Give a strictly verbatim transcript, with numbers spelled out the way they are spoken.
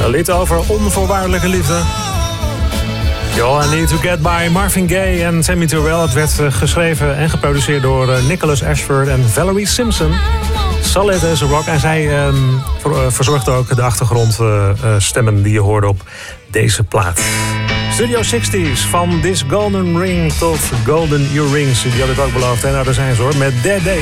Een lied over onvoorwaardelijke liefde. Yo, I Need to Get By, Marvin Gaye en Tammy Terrell. Het werd geschreven en geproduceerd door Nicholas Ashford en Valerie Simpson. Solid as a Rock. En zij um, ver, verzorgde ook de achtergrondstemmen uh, die je hoorde op deze plaat. Studio zestig's, van This Golden Ring tot Golden Earrings. Die had ik ook beloofd. En nou, daar zijn ze hoor, met Dead Day.